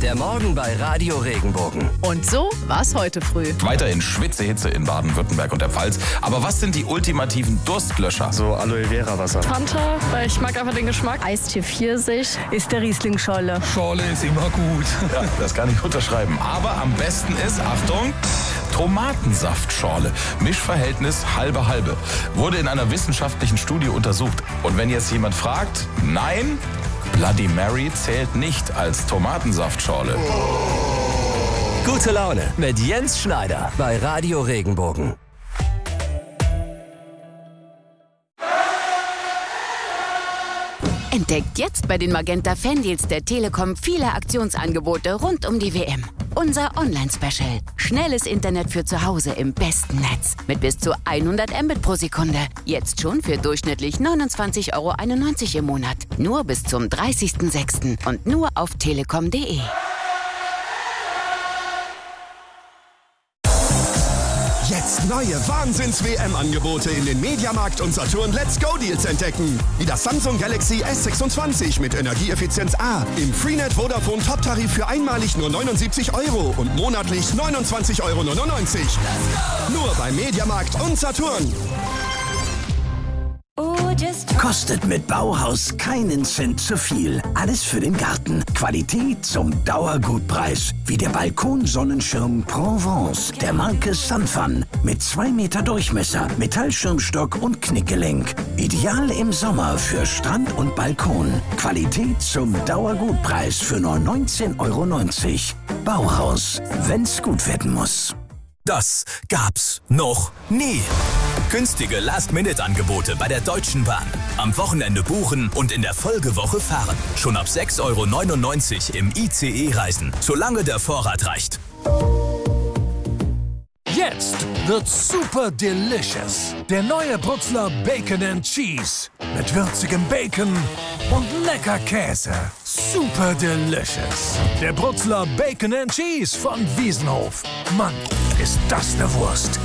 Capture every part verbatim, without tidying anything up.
Der Morgen bei Radio Regenbogen. Und so war's heute früh. Weiterhin Schwitzehitze in Baden-Württemberg und der Pfalz. Aber was sind die ultimativen Durstlöscher? So Aloe Vera Wasser. Fanta, weil ich mag einfach den Geschmack. Eistee Pfirsich ist der Riesling-Scholle. Schorle ist immer gut. Ja, das kann ich unterschreiben. Aber am besten ist, Achtung, Tomatensaftschorle. Mischverhältnis halbe halbe. Wurde in einer wissenschaftlichen Studie untersucht. Und wenn jetzt jemand fragt, nein, Bloody Mary zählt nicht als Tomatensaftschorle. Gute Laune mit Jens Schneider bei Radio Regenbogen. Entdeckt jetzt bei den Magenta Fandeals der Telekom viele Aktionsangebote rund um die W M. Unser Online-Special. Schnelles Internet für zu Hause im besten Netz. Mit bis zu hundert Mbit pro Sekunde. Jetzt schon für durchschnittlich neunundzwanzig Euro einundneunzig im Monat. Nur bis zum dreißigsten sechsten und nur auf telekom punkt de. Jetzt neue Wahnsinns-W M-Angebote in den Mediamarkt und Saturn Let's Go Deals entdecken. Wie das Samsung Galaxy S sechsundzwanzig mit Energieeffizienz A. Im Freenet Vodafone Top-Tarif für einmalig nur neunundsiebzig Euro und monatlich neunundzwanzig Euro neunundneunzig. Nur bei Mediamarkt und Saturn. Kostet mit Bauhaus keinen Cent zu viel. Alles für den Garten. Qualität zum Dauergutpreis. Wie der Balkonsonnenschirm Provence der Marke Sunfun. Mit zwei Meter Durchmesser, Metallschirmstock und Knickgelenk. Ideal im Sommer für Strand und Balkon. Qualität zum Dauergutpreis für nur neunzehn Euro neunzig. Bauhaus, wenn's gut werden muss. Das gab's noch nie. Günstige Last-Minute-Angebote bei der Deutschen Bahn. Am Wochenende buchen und in der Folgewoche fahren. Schon ab sechs Euro neunundneunzig im I C E-Reisen, solange der Vorrat reicht. Jetzt wird's super delicious. Der neue Brutzler Bacon and Cheese. Mit würzigem Bacon und lecker Käse. Super delicious. Der Brutzler Bacon and Cheese von Wiesenhof. Mann, ist das eine Wurst.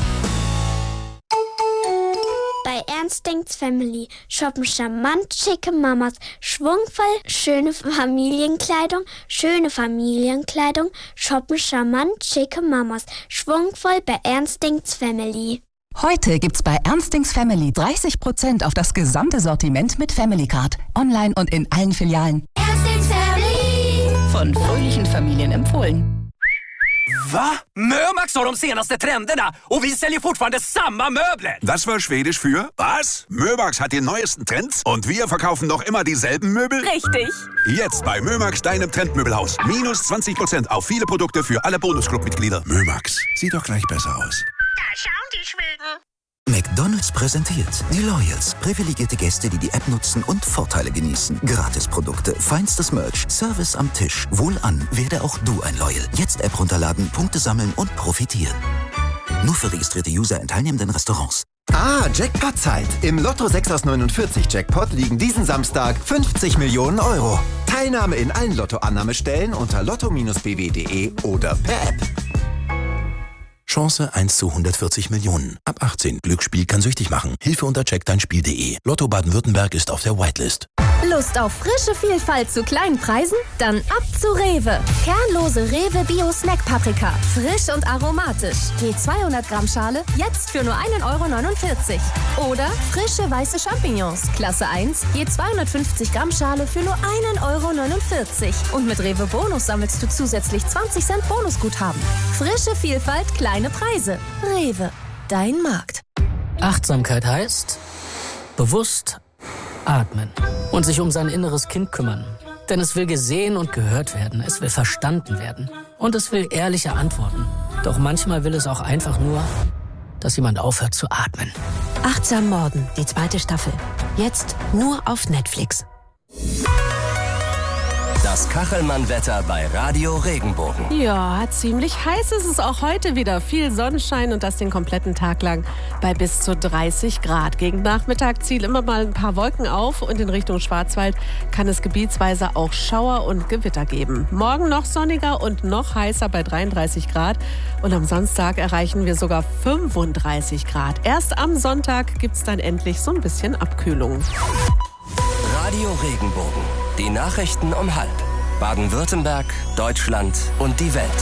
Bei Ernst denkt's Family shoppen charmant schicke Mamas, schwungvoll schöne Familienkleidung, schöne Familienkleidung, shoppen charmant schicke Mamas, schwungvoll bei Ernst denkt's Family. Heute gibt's bei Ernst denkt's Family dreißig Prozent auf das gesamte Sortiment mit Family Card. Online und in allen Filialen. Ernst denkt's Family. Von fröhlichen Familien empfohlen. Va? Mömax har de senaste trenderna och vi säljer fortfarande samma möbler. Das war Schwedisch für was? Mömax hat die neuesten Trends und wir verkaufen noch immer dieselben Möbel? Richtig. Jetzt bei Mömax, deinem Trendmöbelhaus. Minus zwanzig Prozent auf viele Produkte für alle Bonusclub-Mitglieder. Mömax, sieht doch gleich besser aus. Da schauen die Schweden. McDonald's präsentiert die Loyals. Privilegierte Gäste, die die App nutzen und Vorteile genießen. Gratisprodukte, feinstes Merch, Service am Tisch. Wohlan, werde auch du ein Loyal. Jetzt App runterladen, Punkte sammeln und profitieren. Nur für registrierte User in teilnehmenden Restaurants. Ah, Jackpot-Zeit. Im Lotto sechs aus neunundvierzig Jackpot liegen diesen Samstag fünfzig Millionen Euro. Teilnahme in allen Lotto-Annahmestellen unter lotto Bindestrich b w punkt de oder per App. Chance eins zu hundertvierzig Millionen. Ab achtzehn. Glücksspiel kann süchtig machen. Hilfe unter check dein Spiel punkt de. Lotto Baden-Württemberg ist auf der Whitelist. Lust auf frische Vielfalt zu kleinen Preisen? Dann ab zu Rewe. Kernlose Rewe Bio Snack Paprika. Frisch und aromatisch. Je zweihundert Gramm Schale jetzt für nur ein Euro neunundvierzig. Oder frische weiße Champignons. Klasse eins. Je zweihundertfünfzig Gramm Schale für nur ein Euro neunundvierzig. Und mit Rewe Bonus sammelst du zusätzlich zwanzig Cent Bonusguthaben. Frische Vielfalt, kleine Preise. Rewe. Dein Markt. Achtsamkeit heißt bewusst atmen und sich um sein inneres Kind kümmern. Denn es will gesehen und gehört werden, es will verstanden werden und es will ehrliche Antworten. Doch manchmal will es auch einfach nur, dass jemand aufhört zu atmen. Achtsam Morden, die zweite Staffel. Jetzt nur auf Netflix. Das Kachelmann-Wetter bei Radio Regenbogen. Ja, ziemlich heiß ist es auch heute wieder. Viel Sonnenschein und das den kompletten Tag lang bei bis zu dreißig Grad. Gegen Nachmittag ziehen immer mal ein paar Wolken auf und in Richtung Schwarzwald kann es gebietsweise auch Schauer und Gewitter geben. Morgen noch sonniger und noch heißer bei dreiunddreißig Grad und am Samstag erreichen wir sogar fünfunddreißig Grad. Erst am Sonntag gibt es dann endlich so ein bisschen Abkühlung. Radio Regenbogen. Die Nachrichten um halb. Baden-Württemberg, Deutschland und die Welt.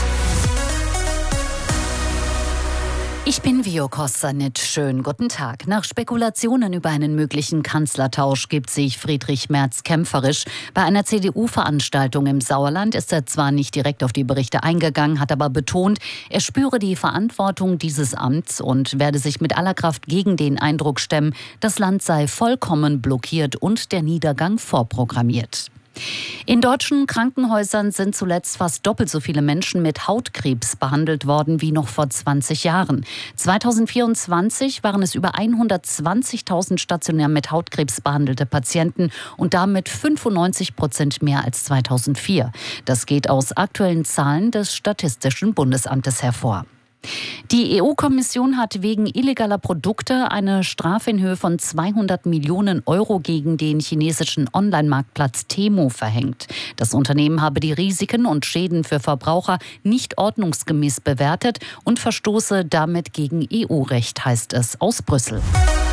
Ich bin Vio Kostanic. Schönen guten Tag. Nach Spekulationen über einen möglichen Kanzlertausch gibt sich Friedrich Merz kämpferisch. Bei einer C D U-Veranstaltung im Sauerland ist er zwar nicht direkt auf die Berichte eingegangen, hat aber betont, er spüre die Verantwortung dieses Amts und werde sich mit aller Kraft gegen den Eindruck stemmen, das Land sei vollkommen blockiert und der Niedergang vorprogrammiert. In deutschen Krankenhäusern sind zuletzt fast doppelt so viele Menschen mit Hautkrebs behandelt worden wie noch vor zwanzig Jahren. zweitausendvierundzwanzig waren es über hundertzwanzigtausend stationär mit Hautkrebs behandelte Patienten und damit fünfundneunzig Prozent mehr als zweitausendvier. Das geht aus aktuellen Zahlen des Statistischen Bundesamtes hervor. Die E U-Kommission hat wegen illegaler Produkte eine Strafe in Höhe von zweihundert Millionen Euro gegen den chinesischen Online-Marktplatz Temu verhängt. Das Unternehmen habe die Risiken und Schäden für Verbraucher nicht ordnungsgemäß bewertet und verstoße damit gegen E U-Recht, heißt es aus Brüssel.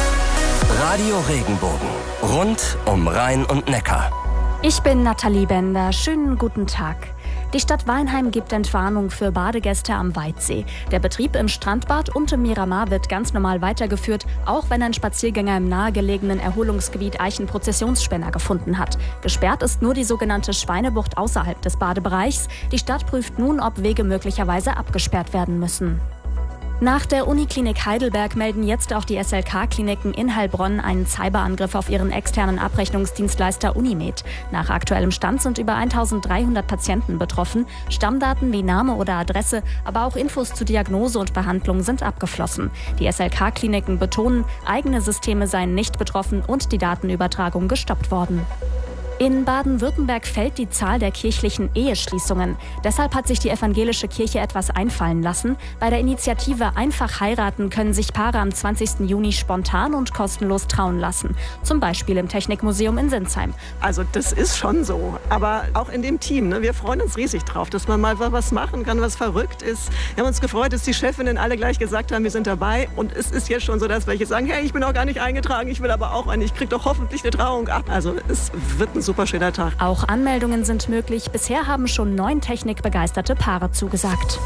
Radio Regenbogen. Rund um Rhein und Neckar. Ich bin Nathalie Bender. Schönen guten Tag. Die Stadt Weinheim gibt Entwarnung für Badegäste am Weitsee. Der Betrieb im Strandbad und im Miramar wird ganz normal weitergeführt, auch wenn ein Spaziergänger im nahegelegenen Erholungsgebiet Eichenprozessionsspänner gefunden hat. Gesperrt ist nur die sogenannte Schweinebucht außerhalb des Badebereichs. Die Stadt prüft nun, ob Wege möglicherweise abgesperrt werden müssen. Nach der Uniklinik Heidelberg melden jetzt auch die S L K-Kliniken in Heilbronn einen Cyberangriff auf ihren externen Abrechnungsdienstleister Unimed. Nach aktuellem Stand sind über eintausenddreihundert Patienten betroffen. Stammdaten wie Name oder Adresse, aber auch Infos zu Diagnose und Behandlung sind abgeflossen. Die S L K-Kliniken betonen, eigene Systeme seien nicht betroffen und die Datenübertragung gestoppt worden. In Baden-Württemberg fällt die Zahl der kirchlichen Eheschließungen. Deshalb hat sich die evangelische Kirche etwas einfallen lassen. Bei der Initiative Einfach heiraten können sich Paare am zwanzigsten Juni spontan und kostenlos trauen lassen. Zum Beispiel im Technikmuseum in Sinsheim. Also das ist schon so. Aber auch in dem Team, ne, wir freuen uns riesig drauf, dass man mal was machen kann, was verrückt ist. Wir haben uns gefreut, dass die Chefinnen alle gleich gesagt haben, wir sind dabei. Und es ist jetzt schon so, dass welche sagen, hey, ich bin auch gar nicht eingetragen, ich will aber auch eine, ich kriege doch hoffentlich eine Trauung ab. Also es wird ein super schöner Tag. Auch Anmeldungen sind möglich. Bisher haben schon neun technikbegeisterte Paare zugesagt.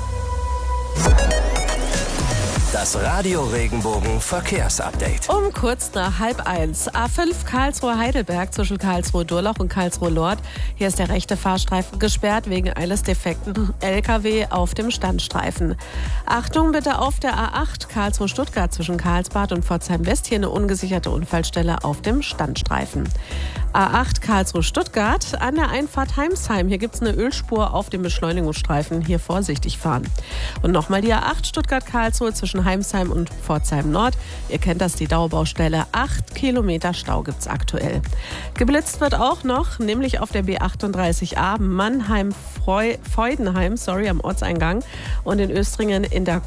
Das Radio Regenbogen Verkehrsupdate. Um kurz nach halb eins. A fünf Karlsruhe-Heidelberg zwischen Karlsruhe-Durlach und Karlsruhe-Nord. Hier ist der rechte Fahrstreifen gesperrt wegen eines defekten L K W auf dem Standstreifen. Achtung bitte auf der A acht Karlsruhe-Stuttgart zwischen Karlsbad und Pforzheim-West. Hier eine ungesicherte Unfallstelle auf dem Standstreifen. A acht Karlsruhe-Stuttgart an der Einfahrt Heimsheim. Hier gibt es eine Ölspur auf dem Beschleunigungsstreifen. Hier vorsichtig fahren. Und nochmal die A acht Stuttgart-Karlsruhe zwischen Heimsheim und Pforzheim Nord. Ihr kennt das, die Dauerbaustelle. Acht Kilometer Stau gibt's aktuell. Geblitzt wird auch noch, nämlich auf der B achtunddreißig A Mannheim-Feudenheim, sorry, am Ortseingang. Und in Östringen in der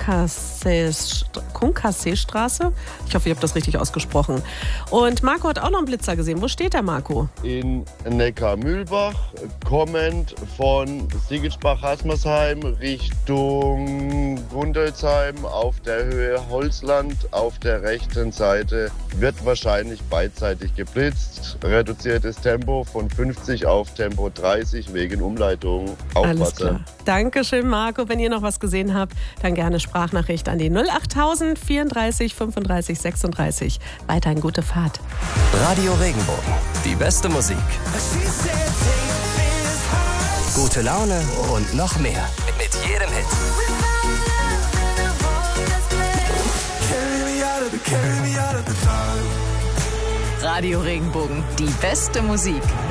Kunkaseestraße. Ich hoffe, ihr habt das richtig ausgesprochen. Und Marco hat auch noch einen Blitzer gesehen. Wo steht der Marco? In Neckarmühlbach, kommend von Siegelsbach-Hasmersheim Richtung Gundelsheim auf der Höhe Holzland auf der rechten Seite wird wahrscheinlich beidseitig geblitzt. Reduziertes Tempo von fünfzig auf Tempo dreißig wegen Umleitung. Aufpassen. Dankeschön, Marco. Wenn ihr noch was gesehen habt, dann gerne Sprachnachricht an die null achttausend vierunddreißig fünfunddreißig sechsunddreißig. Weiterhin gute Fahrt. Radio Regenbogen. Die beste Musik. Gute Laune und noch mehr. Mit jedem Hit. Radio Regenbogen, die beste Musik.